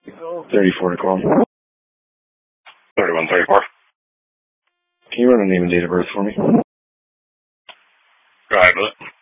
34 to call. 3134. Can you run a name and date of birth for me? Go ahead with it.